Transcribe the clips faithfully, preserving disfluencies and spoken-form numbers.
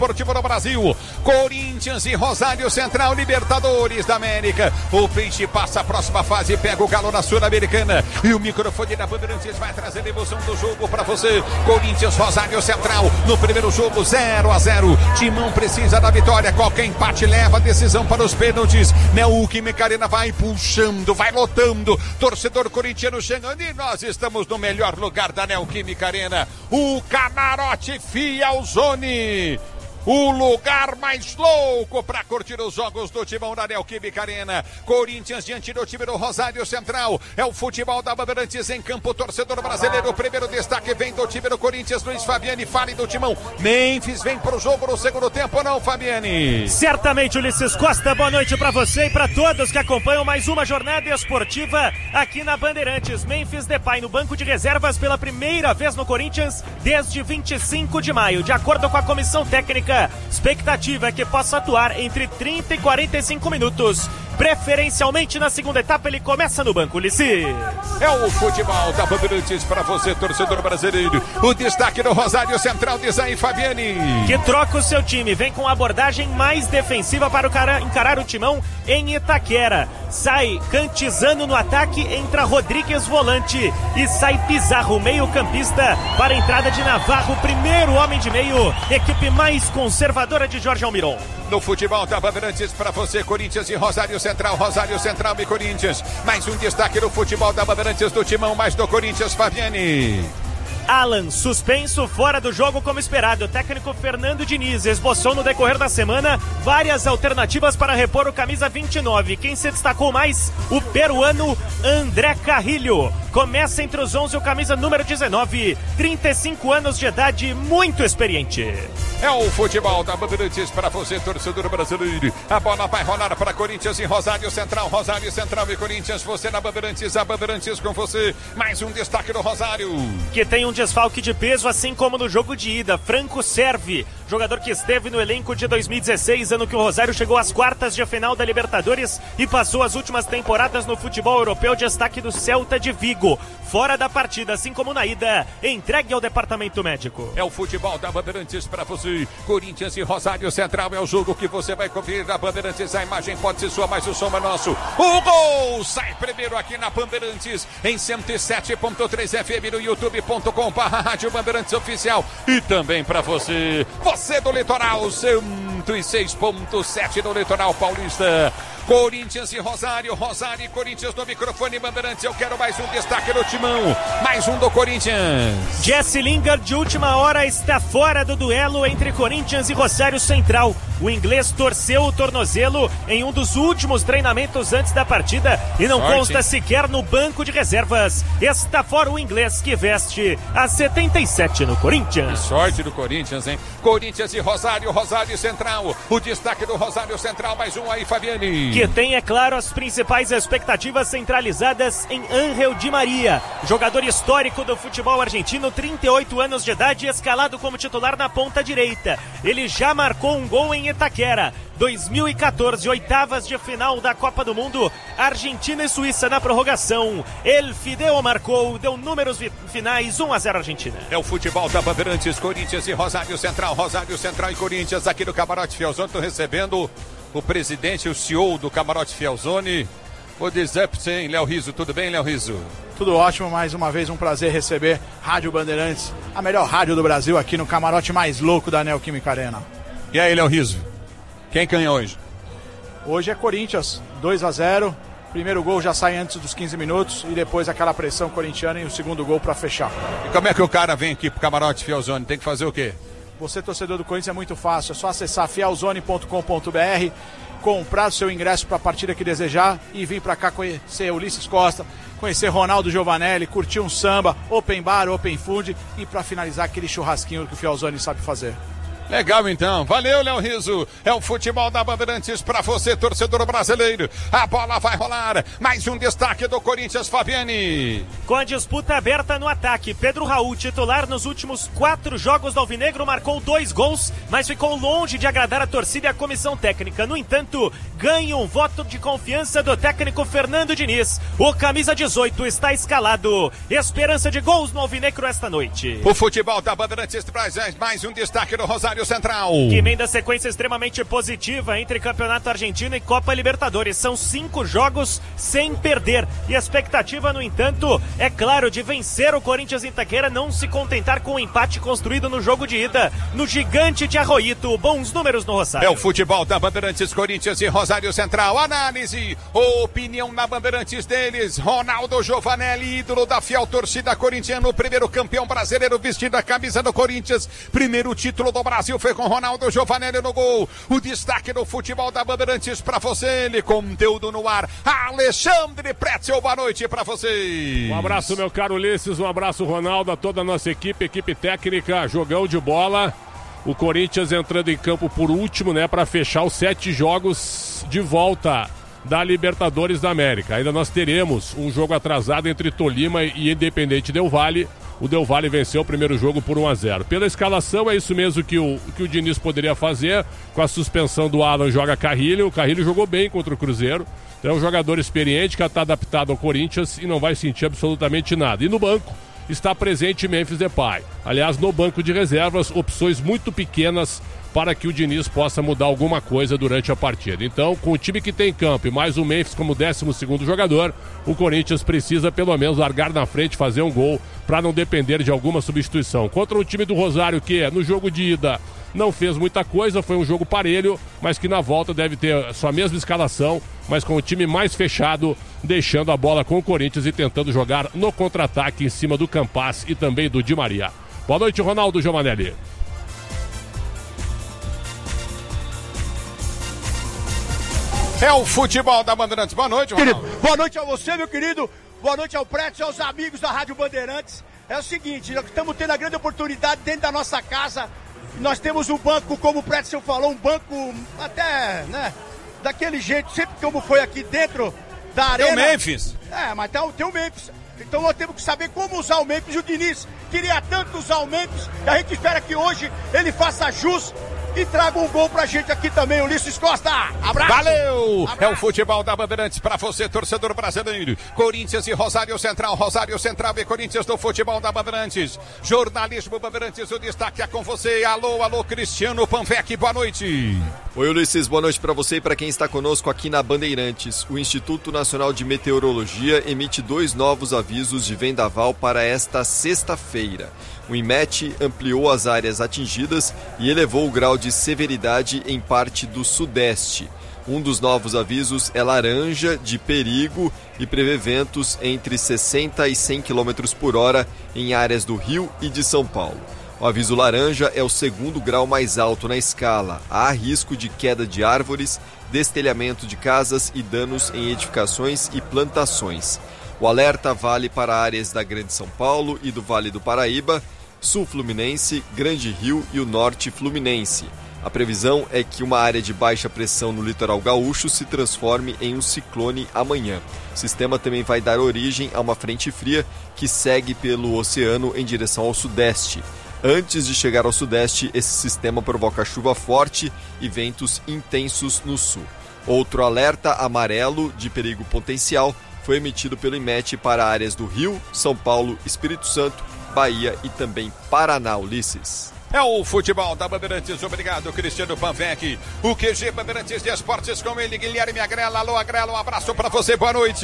esportivo do Brasil. Corinthians e Rosário Central, Libertadores da América. O Peixe passa a próxima fase, pega o Galo na Sul-Americana. E o microfone da Bandeirantes vai trazer a emoção do jogo para você. Corinthians, Rosário Central, no primeiro jogo zero a zero. Timão precisa da vitória, qualquer empate leva a decisão para os pênaltis. Neoquímica Arena vai puxando, vai lotando. Torcedor corintiano chegando e nós estamos no melhor lugar da Neoquímica Arena. O Camarote Fielzone. O lugar mais louco para curtir os jogos do Timão da Neoquímica Arena. Corinthians diante do time do Rosário Central. É o futebol da Bandeirantes em campo, torcedor brasileiro. O primeiro destaque vem do time do Corinthians, Luiz Fabiani. Fale do Timão. Memphis vem pro jogo no segundo tempo, não, Fabiani? Certamente, Ulisses Costa. Boa noite para você e para todos que acompanham mais uma jornada esportiva aqui na Bandeirantes. Memphis Depay no banco de reservas pela primeira vez no Corinthians desde vinte e cinco de maio. De acordo com a comissão técnica, expectativa é que possa atuar entre trinta e quarenta e cinco minutos. Preferencialmente na segunda etapa ele começa no banco, Ulisses. É o futebol da Bandeirantes para você, torcedor brasileiro. O destaque do Rosário Central diz aí, Fabiani. Que troca o seu time, vem com abordagem mais defensiva para o cara encarar o Timão em Itaquera. Sai Cantizano no ataque, entra Rodrigues volante e sai Pizarro, meio campista, para a entrada de Navarro, primeiro homem de meio, equipe mais conservadora de Jorge Almiron. No futebol da Bandeirantes para você, Corinthians e Rosário Central, Rosário Central e Corinthians. Mais um destaque no futebol da Bandeirantes do Timão, mais do Corinthians, Fabiani. Alan, suspenso fora do jogo como esperado. O técnico Fernando Diniz esboçou no decorrer da semana várias alternativas para repor o camisa vinte e nove. Quem se destacou mais? O peruano André Carrilho. Começa entre os onze o camisa número dezenove, trinta e cinco anos de idade, muito experiente. É o futebol da Bandeirantes para você, torcedor brasileiro. A bola vai rolar para Corinthians e Rosário Central, Rosário Central e Corinthians. Você na Bandeirantes, a Bandeirantes com você. Mais um destaque do Rosário, que tem um desfalque de peso, assim como no jogo de ida. Franco Servi, jogador que esteve no elenco de dois mil e dezesseis, ano que o Rosário chegou às quartas de final da Libertadores e passou as últimas temporadas no futebol europeu. Destaque do Celta de Vigo. Fora da partida, assim como na ida, entregue ao departamento médico. É o futebol da Bandeirantes para você. Corinthians e Rosário Central é o jogo que você vai conferir na Bandeirantes. A imagem pode ser sua, mas o som é nosso. O gol sai primeiro aqui na Bandeirantes, em cento e sete ponto três F M, no youtube ponto com barra Rádio Bandeirantes Oficial. E também para você, você do Litoral, cento e seis ponto sete no Litoral Paulista. Corinthians e Rosário, Rosário e Corinthians no microfone Bandeirantes. Eu quero mais um destaque no Timão, mais um do Corinthians. Jesse Lingard, de última hora, está fora do duelo entre Corinthians e Rosário Central. O inglês torceu o tornozelo em um dos últimos treinamentos antes da partida e não Sorte. consta sequer no banco de reservas. Está fora o inglês, que veste a setenta e sete no Corinthians. Que sorte do Corinthians, hein? Corinthians e Rosário, Rosário Central. O destaque do Rosário Central, mais um aí, Fabiani. Que tem, é claro, as principais expectativas centralizadas em Ángel Di Maria, jogador histórico do futebol argentino, trinta e oito anos de idade, escalado como titular na ponta direita. Ele já marcou um gol em Itaquera. dois mil e quatorze, oitavas de final da Copa do Mundo, Argentina e Suíça na prorrogação. El Fideo marcou, deu números finais, um a zero Argentina. É o futebol da Bandeirantes, Corinthians e Rosário Central, Rosário Central e Corinthians, aqui no Camarote Fielzone. Estou recebendo o presidente, o C E O do Camarote Fielzone, o Dizepsen, Léo Rizzo. Tudo bem, Léo Rizzo? Tudo ótimo, mais uma vez um prazer receber Rádio Bandeirantes, a melhor rádio do Brasil, aqui no camarote mais louco da Neoquímica Arena. E aí, Léo Rizzo, quem ganha hoje? Hoje é Corinthians, dois a zero. Primeiro gol já sai antes dos quinze minutos e depois aquela pressão corintiana e o segundo gol para fechar. E como é que o cara vem aqui pro Camarote Fielzone? Tem que fazer o quê? Você, torcedor do Corinthians, é muito fácil. É só acessar fielzone ponto com ponto br, comprar o seu ingresso para a partida que desejar e vir para cá conhecer Ulisses Costa, conhecer Ronaldo Giovanelli, curtir um samba, open bar, open food e para finalizar aquele churrasquinho que o Fielzone sabe fazer. Legal, então. Valeu, Léo Rizzo. É o futebol da Bandeirantes para você, torcedor brasileiro. A bola vai rolar. Mais um destaque do Corinthians, Fabiani. Com a disputa aberta no ataque, Pedro Raul, titular nos últimos quatro jogos do Alvinegro, marcou dois gols, mas ficou longe de agradar a torcida e a comissão técnica. No entanto, ganha um voto de confiança do técnico Fernando Diniz. O camisa dezoito está escalado. Esperança de gols no Alvinegro esta noite. O futebol da Bandeirantes traz mais um destaque do Rosário Rosário Central. Que emenda sequência extremamente positiva entre Campeonato Argentino e Copa Libertadores. São cinco jogos sem perder. E a expectativa, no entanto, é claro, de vencer o Corinthians em Itaquera, não se contentar com o empate construído no jogo de ida no Gigante de Arroito. Bons números no Rosário. É o futebol da Bandeirantes, Corinthians e Rosário Central. Análise, opinião na Bandeirantes deles. Ronaldo Giovanelli, ídolo da fiel torcida corintiana, o primeiro campeão brasileiro vestido a camisa do Corinthians. Primeiro título do Brasil foi com Ronaldo Giovanelli no gol. O destaque do futebol da Bandeirantes pra você. Ele, conteúdo no ar. Alexandre Pretzel, boa noite pra você. Um abraço, meu caro Ulisses, um abraço, Ronaldo, a toda a nossa equipe, equipe técnica, jogão de bola. O Corinthians entrando em campo por último, né, para fechar os sete jogos de volta da Libertadores da América. Ainda nós teremos um jogo atrasado entre Tolima e Independente Del Valle. O Del Valle venceu o primeiro jogo por um a zero. Pela escalação, é isso mesmo que o, que o Diniz poderia fazer. Com a suspensão do Alan, joga Carrilho. O Carrilho jogou bem contra o Cruzeiro. É um jogador experiente que está adaptado ao Corinthians e não vai sentir absolutamente nada. E no banco está presente Memphis Depay. Aliás, no banco de reservas, opções muito pequenas para que o Diniz possa mudar alguma coisa durante a partida. Então, com o time que tem em campo e mais o Memphis como décimo segundo jogador, o Corinthians precisa pelo menos largar na frente, fazer um gol para não depender de alguma substituição. Contra o time do Rosário, que no jogo de ida não fez muita coisa, foi um jogo parelho, mas que na volta deve ter sua mesma escalação, mas com o time mais fechado, deixando a bola com o Corinthians e tentando jogar no contra-ataque em cima do Campas e também do Di Maria. Boa noite, Ronaldo Giovanelli. É o futebol da Bandeirantes. Boa noite, Ronaldo. Querido, boa noite a você, meu querido. Boa noite ao Pretzel, aos amigos da Rádio Bandeirantes. É o seguinte, nós estamos tendo a grande oportunidade dentro da nossa casa. Nós temos um banco, como o Pretzel falou, um banco até, né, daquele jeito, sempre como foi aqui dentro da arena. Tem o Memphis. É, mas tem, tem o Memphis. Então nós temos que saber como usar o Memphis. O Diniz queria tanto usar o Memphis, e a gente espera que hoje ele faça jus e traga um gol pra gente aqui também, Ulisses Costa. Abraço! Valeu! Abraço. É o futebol da Bandeirantes pra você, torcedor brasileiro. Corinthians e Rosário Central. Rosário Central e Corinthians no futebol da Bandeirantes. Jornalismo Bandeirantes, o destaque é com você. Alô, alô, Cristiano Panvec, boa noite. Oi, Ulisses, boa noite pra você e pra quem está conosco aqui na Bandeirantes. O Instituto Nacional de Meteorologia emite dois novos avisos de vendaval para esta sexta-feira. O INMET ampliou as áreas atingidas e elevou o grau de severidade em parte do sudeste. Um dos novos avisos é laranja de perigo e prevê ventos entre sessenta e cem quilômetros por hora em áreas do Rio e de São Paulo. O aviso laranja é o segundo grau mais alto na escala. Há risco de queda de árvores, destelhamento de casas e danos em edificações e plantações. O alerta vale para áreas da Grande São Paulo e do Vale do Paraíba, Sul Fluminense, Grande Rio e o Norte Fluminense. A previsão é que uma área de baixa pressão no litoral gaúcho se transforme em um ciclone amanhã. O sistema também vai dar origem a uma frente fria que segue pelo oceano em direção ao sudeste. Antes de chegar ao sudeste, esse sistema provoca chuva forte e ventos intensos no sul. Outro alerta amarelo de perigo potencial foi emitido pelo INMET para áreas do Rio, São Paulo, Espírito Santo, Bahia e também Paraná, Ulisses. É o futebol da Bandeirantes, obrigado Cristiano Panvec. O Q G Bandeirantes de Esportes com ele, Guilherme Agrela. Alô Agrela, um abraço pra você, boa noite.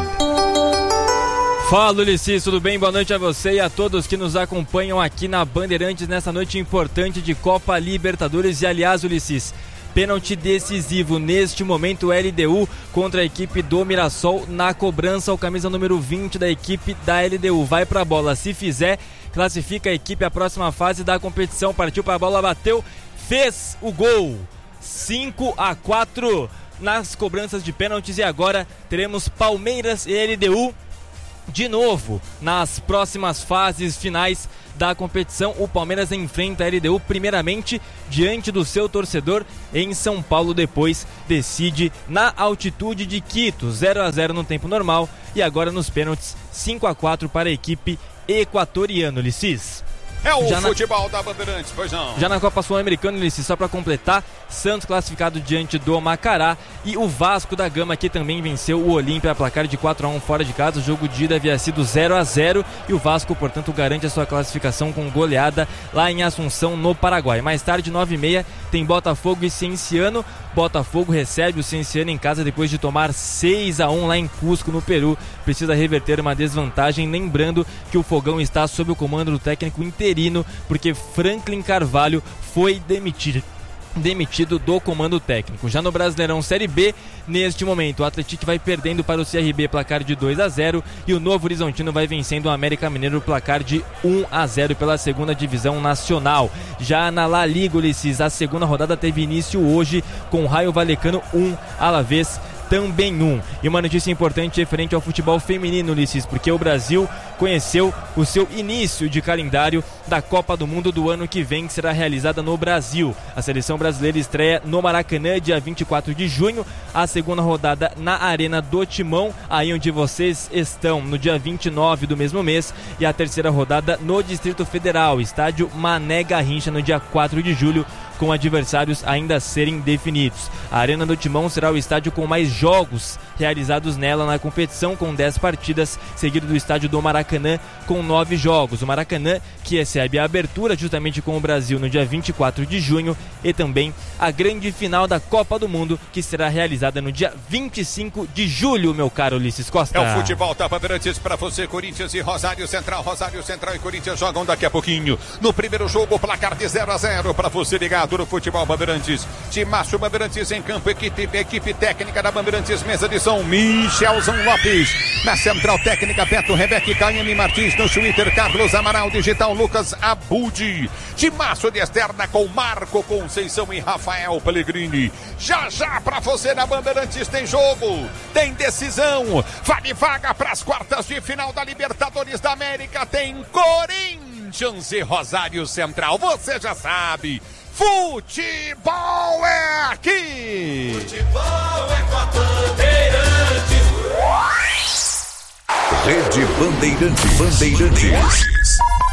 Fala, Ulisses, tudo bem? Boa noite a você e a todos que nos acompanham aqui na Bandeirantes nessa noite importante de Copa Libertadores. E aliás, Ulisses, pênalti decisivo neste momento, L D U contra a equipe do Mirassol na cobrança. O camisa número vinte da equipe da L D U vai para a bola, se fizer, classifica a equipe à próxima fase da competição. Partiu para a bola, bateu, fez o gol. cinco a quatro nas cobranças de pênaltis. E agora teremos Palmeiras e L D U de novo nas próximas fases finais da competição. O Palmeiras enfrenta a L D U primeiramente diante do seu torcedor em São Paulo, depois decide na altitude de Quito. Zero a zero no tempo normal e agora nos pênaltis cinco a quatro para a equipe equatoriana, Ulisses. É o Já futebol na... da Bandeirantes, pois não. Já na Copa Sul-Americana, só para completar, Santos classificado diante do Macará e o Vasco da Gama, que também venceu o Olímpia, placar de quatro a um fora de casa. O jogo de ida havia sido zero a zero e o Vasco, portanto, garante a sua classificação com goleada lá em Assunção, no Paraguai. Mais tarde, nove e meia, tem Botafogo e Cienciano. Botafogo recebe o Cienciano em casa depois de tomar seis a um lá em Cusco, no Peru. Precisa reverter uma desvantagem, lembrando que o Fogão está sob o comando do técnico interino, porque Franklin Carvalho foi demitido. demitido do comando técnico. Já no Brasileirão Série B, neste momento o Atlético vai perdendo para o C R B, placar de dois a zero, e o Novo Horizontino vai vencendo o América Mineiro, placar de um a zero pela segunda divisão nacional. Já na La Liga, Ulisses, a segunda rodada teve início hoje com Raio Vallecano um, Alavés também um. E uma notícia importante referente ao futebol feminino, Ulisses, porque o Brasil conheceu o seu início de calendário da Copa do Mundo do ano que vem, que será realizada no Brasil. A seleção brasileira estreia no Maracanã, dia vinte e quatro de junho, a segunda rodada na Arena do Timão, aí onde vocês estão, no dia vinte e nove do mesmo mês, e a terceira rodada no Distrito Federal, estádio Mané Garrincha, no dia quatro de julho, com adversários ainda a serem definidos. A Arena do Timão será o estádio com mais jogos realizados nela na competição, com dez partidas, seguido do estádio do Maracanã com nove jogos. O Maracanã, que recebe a abertura justamente com o Brasil no dia vinte e quatro de junho, e também a grande final da Copa do Mundo, que será realizada no dia vinte e cinco de julho, meu caro Ulisses Costa. É o futebol da Bandeirantes para você. Corinthians e Rosário Central. Rosário Central e Corinthians jogam daqui a pouquinho. No primeiro jogo, placar de zero a zero para você ligado no futebol Bandeirantes. Timaço Bandeirantes em campo, equipe, equipe técnica da Bandeirantes, mesa de som, Michelzão Lopes. Na central técnica, Beto, Rebeca e Caime Martins. No Twitter, Carlos Amaral, digital, Lucas Abudi. Timaço de externa com Marco Conceição e Rafael Pellegrini. Já já pra você na Bandeirantes tem jogo, tem decisão, vale vaga pras quartas de final da Libertadores da América. Tem Corinthians e Rosário Central. Você já sabe, futebol é aqui. Futebol é com a Bandeirantes. Rede Bandeirantes. Bandeirantes.